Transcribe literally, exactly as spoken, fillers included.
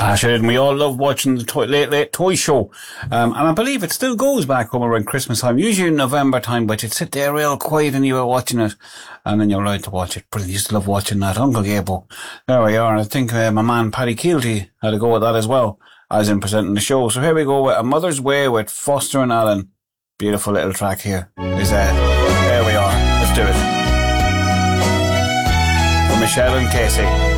Ah, sure, and we all love watching the toy, late, late toy show. Um, and I believe it still goes back home around Christmas time, usually in November time, but you'd sit there real quiet and you were watching it, and then you're right to watch it. Brilliant. Used to love watching that. Uncle Gabo. There we are. And I think uh, my man Paddy Keelty had a go at that as well, as in presenting the show. So here we go with A Mother's Way with Foster and Allen. Beautiful little track here. Is uh, there we are. Let's do it. For Michelle and Casey.